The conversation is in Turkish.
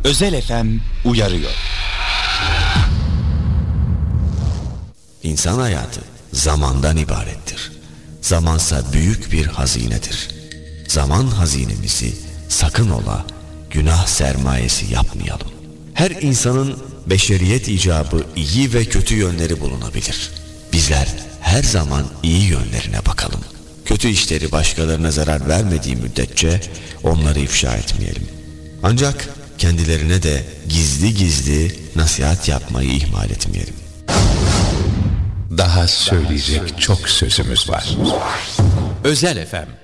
Özel FM uyarıyor. İnsan hayatı zamandan ibarettir. Zamansa büyük bir hazinedir. Zaman hazinemizi sakın ola günah sermayesi yapmayalım. Her insanın beşeriyet icabı iyi ve kötü yönleri bulunabilir. Bizler her zaman iyi yönlerine bakalım. Kötü işleri başkalarına zarar vermediği müddetçe onları ifşa etmeyelim. Ancak kendilerine de gizli gizli nasihat yapmayı ihmal etmeyelim. Daha söyleyecek çok sözümüz var. Özel FM